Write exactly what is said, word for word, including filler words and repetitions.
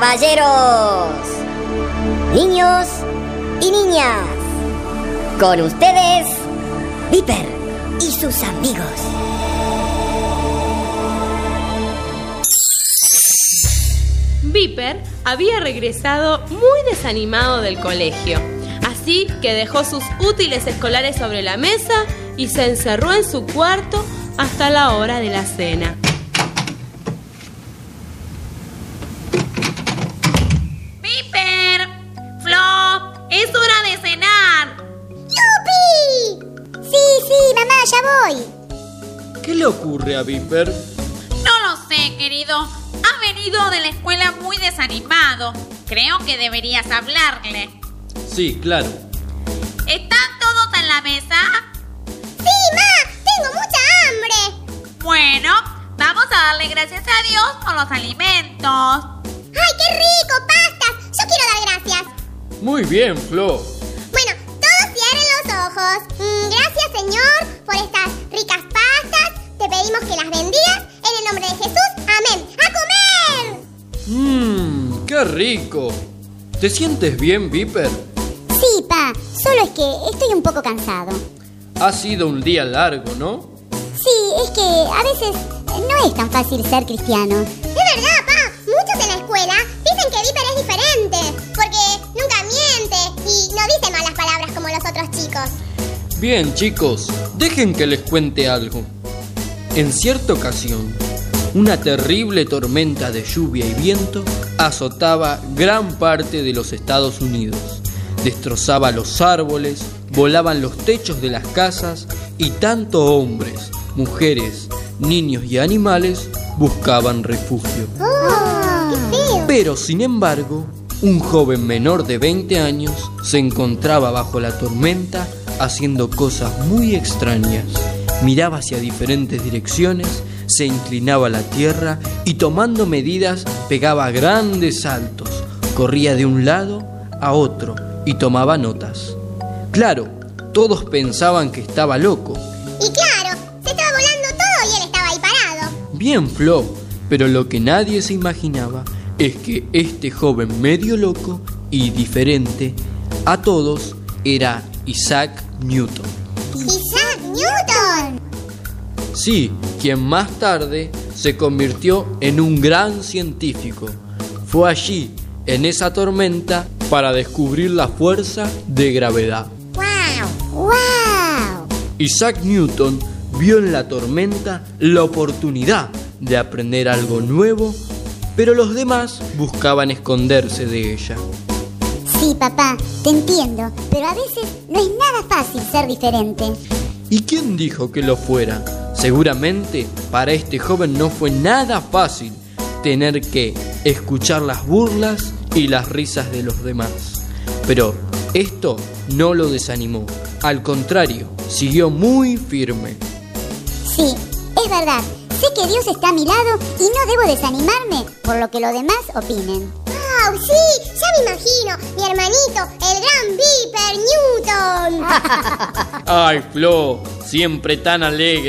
Caballeros, niños y niñas, con ustedes, Viper y sus amigos. Viper había regresado muy desanimado del colegio, así que dejó sus útiles escolares sobre la mesa y se encerró en su cuarto hasta la hora de la cena. ¡Viper! ¡Flo! ¡Es hora de cenar! ¡Yupi! Sí, sí, mamá, ya voy. ¿Qué le ocurre a Viper? No lo sé, querido. Ha venido de la escuela muy desanimado. Creo que deberías hablarle. Sí, claro. ¿Están todos en la mesa? Sí, ma, tengo mucha hambre. Bueno, vamos a darle gracias a Dios por los alimentos. ¡Ay, qué rico! ¡Pastas! Yo quiero dar gracias. Muy bien, Flo. Bueno, todos cierren los ojos. Mm, gracias, Señor, por estas ricas pastas. Te pedimos que las bendigas en el nombre de Jesús. Amén. ¡A comer! Mmm, qué rico. ¿Te sientes bien, Viper? Sí, pa. Solo es que estoy un poco cansado. Ha sido un día largo, ¿no? Sí, es que a veces no es tan fácil ser cristiano. Es verdad, pa. Muchos en la escuela dicen que Viper es diferente, porque nunca miente y no dice malas palabras como los otros chicos. Bien, chicos, dejen que les cuente algo. En cierta ocasión, una terrible tormenta de lluvia y viento azotaba gran parte de los Estados Unidos. Destrozaba los árboles, volaban los techos de las casas y tanto hombres, mujeres, niños y animales buscaban refugio. ¡Oh, qué feo! Pero, sin embargo, un joven menor de veinte años se encontraba bajo la tormenta haciendo cosas muy extrañas. Miraba hacia diferentes direcciones, se inclinaba a la tierra y tomando medidas pegaba grandes saltos. Corría de un lado a otro y tomaba notas. Claro, todos pensaban que estaba loco. Y claro, se estaba volando todo y él estaba ahí parado. Bien, Flo, pero lo que nadie se imaginaba es que este joven medio loco y diferente a todos era Isaac Newton. ¡Isaac Newton! Sí, quien más tarde se convirtió en un gran científico. Fue allí, en esa tormenta, para descubrir la fuerza de gravedad. ¡Wow! ¡Wow! Isaac Newton vio en la tormenta la oportunidad de aprender algo nuevo, pero los demás buscaban esconderse de ella. Sí, papá, te entiendo, pero a veces no es nada fácil ser diferente. ¿Y quién dijo que lo fuera? Seguramente para este joven no fue nada fácil tener que escuchar las burlas y las risas de los demás. Pero esto no lo desanimó. Al contrario, siguió muy firme. Sí, es verdad. Sé que Dios está a mi lado y no debo desanimarme por lo que los demás opinen. ¡Wow! Sí, ya me imagino. Mi hermanito, el gran Viper Newton. ¡Ay, Flo! Siempre tan alegre.